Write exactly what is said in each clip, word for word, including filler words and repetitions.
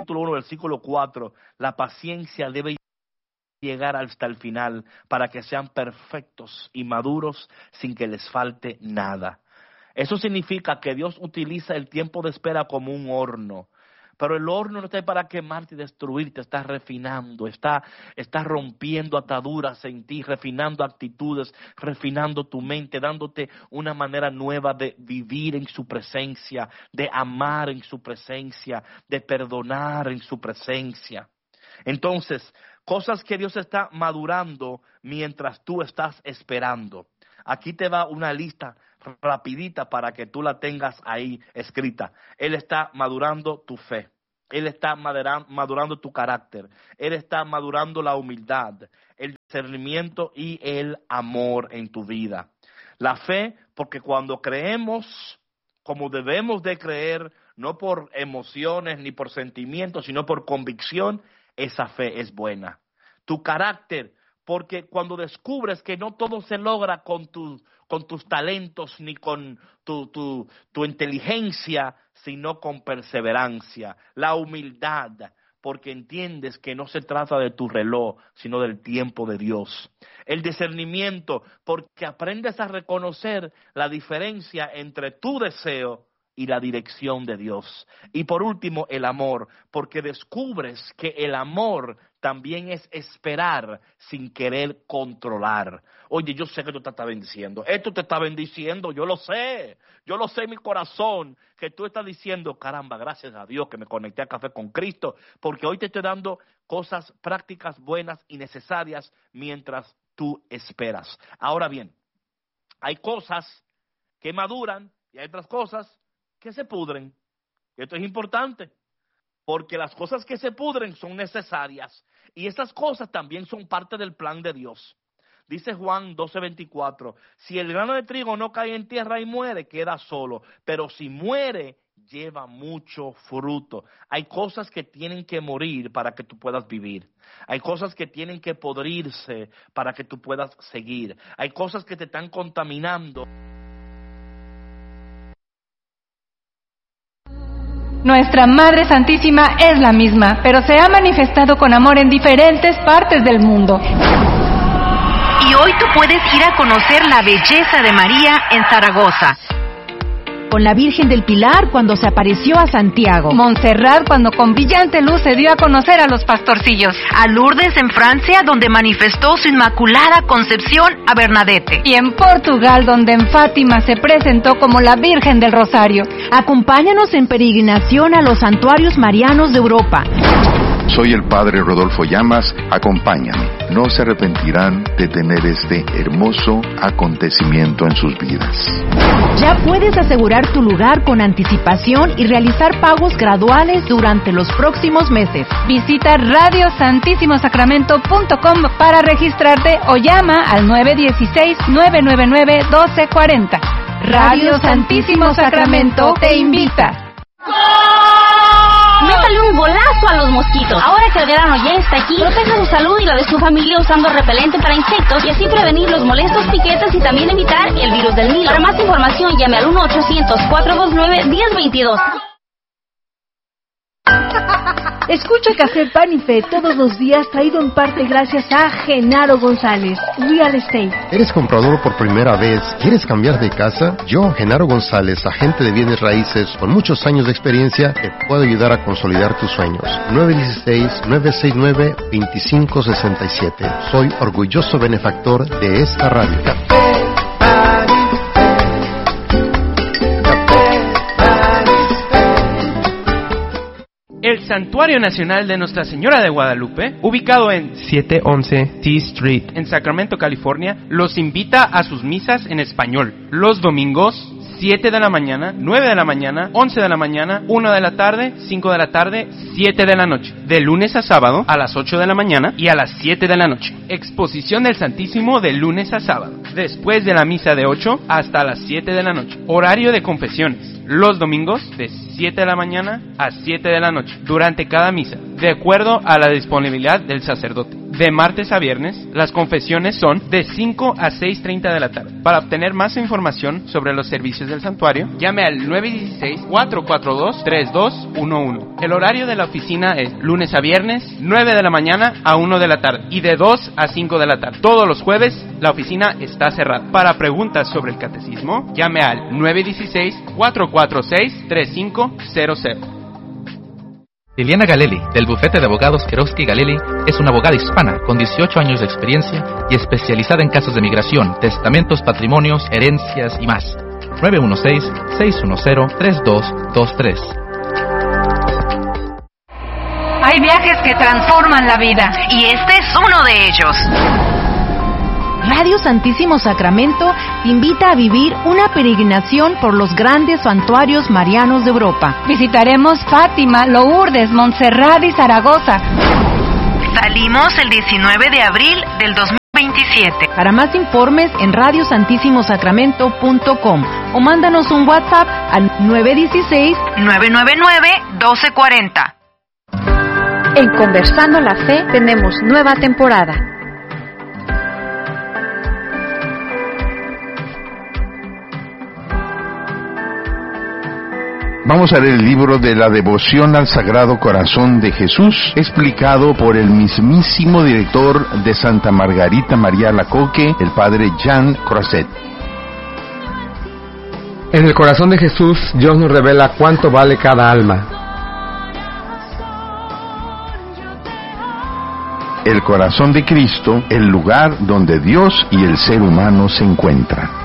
capítulo uno, versículo cuatro, la paciencia debe llegar hasta el final para que sean perfectos y maduros sin que les falte nada. Eso significa que Dios utiliza el tiempo de espera como un horno. Pero el horno no está para quemarte y destruirte, está refinando, está, está rompiendo ataduras en ti, refinando actitudes, refinando tu mente, dándote una manera nueva de vivir en su presencia, de amar en su presencia, de perdonar en su presencia. Entonces, cosas que Dios está madurando mientras tú estás esperando. Aquí te va una lista rapidita para que tú la tengas ahí escrita. Él está madurando tu fe. Él está madurando tu carácter. Él está madurando la humildad, el discernimiento y el amor en tu vida. La fe, porque cuando creemos como debemos de creer, no por emociones ni por sentimientos, sino por convicción, esa fe es buena. Tu carácter, porque cuando descubres que no todo se logra con, tu, con tus talentos ni con tu, tu, tu inteligencia, sino con perseverancia. La humildad, porque entiendes que no se trata de tu reloj, sino del tiempo de Dios. El discernimiento, porque aprendes a reconocer la diferencia entre tu deseo y la dirección de Dios. Y por último, el amor, porque descubres que el amor también es esperar sin querer controlar. Oye, yo sé que tú te estás bendiciendo. Esto te está bendiciendo, yo lo sé. Yo lo sé en mi corazón, que tú estás diciendo, caramba, gracias a Dios que me conecté a Café con Cristo, porque hoy te estoy dando cosas prácticas, buenas y necesarias mientras tú esperas. Ahora bien, hay cosas que maduran y hay otras cosas que se pudren. Esto es importante, porque las cosas que se pudren son necesarias y esas cosas también son parte del plan de Dios. Dice Juan doce veinticuatro, si el grano de trigo no cae en tierra y muere, queda solo, pero si muere, lleva mucho fruto. Hay cosas que tienen que morir para que tú puedas vivir. Hay cosas que tienen que podrirse para que tú puedas seguir. Hay cosas que te están contaminando. Nuestra Madre Santísima es la misma, pero se ha manifestado con amor en diferentes partes del mundo. Y hoy tú puedes ir a conocer la belleza de María en Zaragoza. Con la Virgen del Pilar cuando se apareció a Santiago. Montserrat cuando con brillante luz se dio a conocer a los pastorcillos. A Lourdes en Francia donde manifestó su inmaculada concepción a Bernadette. Y en Portugal donde en Fátima se presentó como la Virgen del Rosario. Acompáñanos en peregrinación a los santuarios marianos de Europa. Soy el Padre Rodolfo Llamas, acompáñame. No se arrepentirán de tener este hermoso acontecimiento en sus vidas. Ya puedes asegurar tu lugar con anticipación y realizar pagos graduales durante los próximos meses. Visita radio santísimo sacramento punto com para registrarte o llama al nueve uno seis, nueve nueve nueve, uno dos cuatro cero. Radio Santísimo Sacramento te invita. Métale un golazo a los mosquitos. Ahora que el verano ya está aquí, proteja su salud y la de su familia usando repelente para insectos y así prevenir los molestos piquetes y también evitar el virus del Nilo. Para más información llame al uno ochocientos, cuatro dos nueve, uno cero dos dos. Escucha Café Pan y Fe todos los días, traído en parte gracias a Genaro González, Real Estate. ¿Eres comprador por primera vez? ¿Quieres cambiar de casa? Yo, Genaro González, agente de bienes raíces con muchos años de experiencia, te puedo ayudar a consolidar tus sueños. nueve uno seis, nueve seis nueve, dos cinco seis siete. Soy orgulloso benefactor de esta radio. El Santuario Nacional de Nuestra Señora de Guadalupe, ubicado en siete once T Street, en Sacramento, California, los invita a sus misas en español. Los domingos, siete de la mañana, nueve de la mañana, once de la mañana, una de la tarde, cinco de la tarde, siete de la noche. De lunes a sábado, a las ocho de la mañana y a las siete de la noche. Exposición del Santísimo de lunes a sábado. Después de la misa de ocho hasta las siete de la noche. Horario de confesiones. Los domingos, de siete de la mañana a siete de la noche, durante cada misa. de acuerdo a la disponibilidad del sacerdote. De martes a viernes, las confesiones son de cinco a seis treinta de la tarde. Para obtener más información sobre los servicios del santuario, llame al nueve uno seis, cuatro cuatro dos, tres dos uno uno. El horario de la oficina es lunes a viernes, nueve de la mañana a una de la tarde y de dos a cinco de la tarde. Todos los jueves, la oficina está cerrada. Para preguntas sobre el catecismo, llame al nueve uno seis, cuatro cuatro seis, tres cinco cero cero. Liliana Galelli, del bufete de abogados Kerowski Galelli, es una abogada hispana con dieciocho años de experiencia y especializada en casos de migración, testamentos, patrimonios, herencias y más. nueve uno seis, seis uno cero, tres dos dos tres. Hay viajes que transforman la vida. Y este es uno de ellos. Radio Santísimo Sacramento te invita a vivir una peregrinación por los grandes santuarios marianos de Europa. Visitaremos Fátima, Lourdes, Montserrat y Zaragoza. Salimos el diecinueve de abril del dos mil veintisiete. Para más informes en radio santísimo sacramento punto com o mándanos un WhatsApp al nueve uno seis, nueve nueve nueve, uno dos cuatro cero. En Conversando la Fe tenemos nueva temporada. Vamos a leer el libro de la devoción al Sagrado Corazón de Jesús, explicado por el mismísimo director de Santa Margarita María Alacoque, el padre Jean Croiset. En el corazón de Jesús, Dios nos revela cuánto vale cada alma. El corazón de Cristo, el lugar donde Dios y el ser humano se encuentran.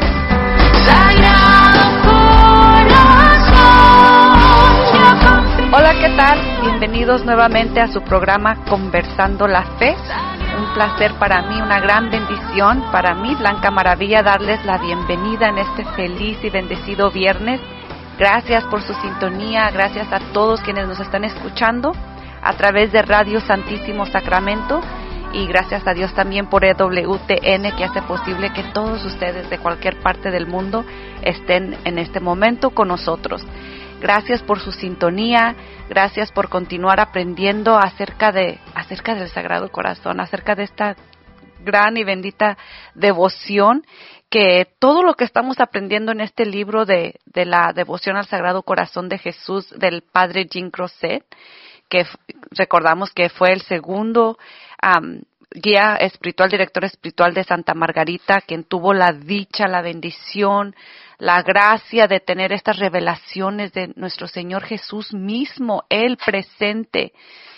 Hola, ¿qué tal? Bienvenidos nuevamente a su programa Conversando la Fe. Un placer para mí, una gran bendición para mí, Blanca Maravilla, darles la bienvenida en este feliz y bendecido viernes. Gracias por su sintonía, gracias a todos quienes nos están escuchando a través de Radio Santísimo Sacramento y gracias a Dios también por E W T N, que hace posible que todos ustedes de cualquier parte del mundo estén en este momento con nosotros. Gracias por su sintonía, gracias por continuar aprendiendo acerca de acerca del Sagrado Corazón, acerca de esta gran y bendita devoción, que todo lo que estamos aprendiendo en este libro de, de la devoción al Sagrado Corazón de Jesús del padre Jean Croiset, que recordamos que fue el segundo um, guía espiritual, director espiritual de Santa Margarita, quien tuvo la dicha, la bendición, la gracia de tener estas revelaciones de nuestro Señor Jesús mismo, Él presente,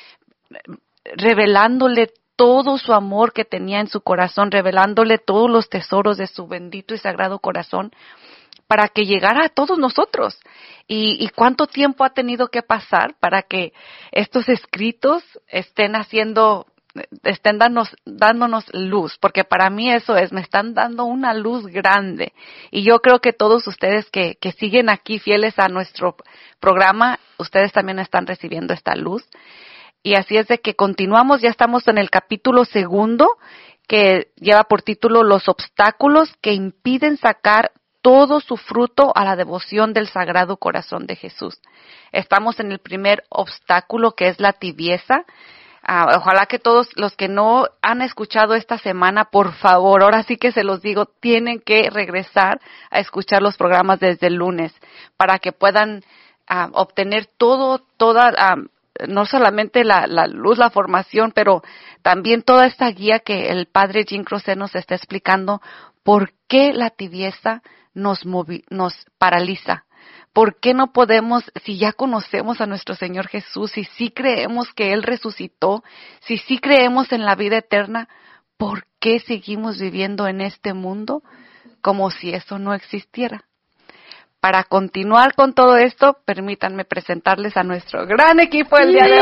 revelándole todo su amor que tenía en su corazón, revelándole todos los tesoros de su bendito y sagrado corazón, para que llegara a todos nosotros. Y, y cuánto tiempo ha tenido que pasar para que estos escritos estén haciendo, estén dándonos, dándonos luz, porque para mí eso es, me están dando una luz grande. Y yo creo que todos ustedes que, que siguen aquí fieles a nuestro programa, ustedes también están recibiendo esta luz. Y así es de que continuamos, ya estamos en el capítulo segundo, que lleva por título Los obstáculos que impiden sacar todo su fruto a la devoción del Sagrado Corazón de Jesús. Estamos en el primer obstáculo, que es la tibieza. Uh, ojalá que todos los que no han escuchado esta semana, por favor, ahora sí que se los digo, tienen que regresar a escuchar los programas desde el lunes para que puedan uh, obtener todo, toda, uh, no solamente la, la luz, la formación, pero también toda esta guía que el padre Jean Croiset nos está explicando, por qué la tibieza nos movi- nos paraliza. ¿Por qué no podemos, si ya conocemos a nuestro Señor Jesús, si sí creemos que Él resucitó, si sí creemos en la vida eterna, por qué seguimos viviendo en este mundo como si eso no existiera? Para continuar con todo esto, permítanme presentarles a nuestro gran equipo el día de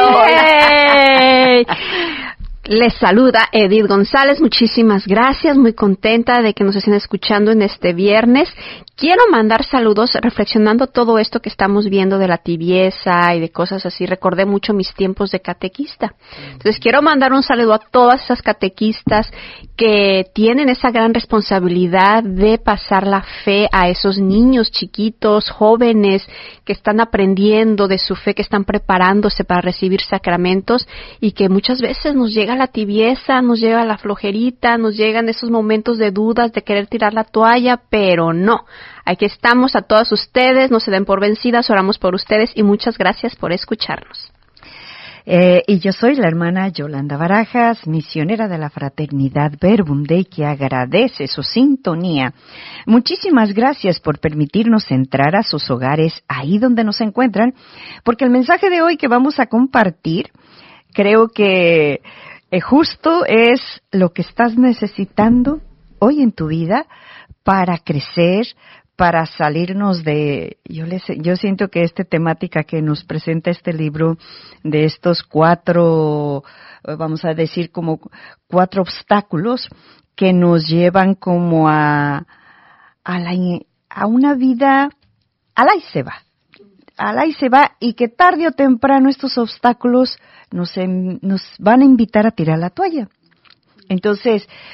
hoy. Les saluda Edith González, muchísimas gracias, muy contenta de que nos estén escuchando en este viernes. quiero mandar saludos reflexionando todo esto que estamos viendo de la tibieza y de cosas así. Recordé mucho mis tiempos de catequista. Entonces quiero mandar un saludo a todas esas catequistas que tienen esa gran responsabilidad de pasar la fe a esos niños chiquitos, jóvenes, que están aprendiendo de su fe, que están preparándose para recibir sacramentos y que muchas veces nos llega la tibieza, nos llega la flojerita, nos llegan esos momentos de dudas, de querer tirar la toalla, pero no. Aquí estamos a todas ustedes, no se den por vencidas, oramos por ustedes y muchas gracias por escucharnos. Eh, y yo soy la hermana Yolanda Barajas, misionera de la Fraternidad Verbum Dei, que agradece su sintonía. Muchísimas gracias por permitirnos entrar a sus hogares ahí donde nos encuentran, porque el mensaje de hoy que vamos a compartir creo que eh, justo es lo que estás necesitando hoy en tu vida para crecer, para salirnos de, yo les, yo siento que esta temática que nos presenta este libro, de estos cuatro, vamos a decir como cuatro obstáculos que nos llevan como a, a la, a una vida, al ahí se va, al ahí se va, y que tarde o temprano estos obstáculos nos, nos van a invitar a tirar la toalla. Entonces,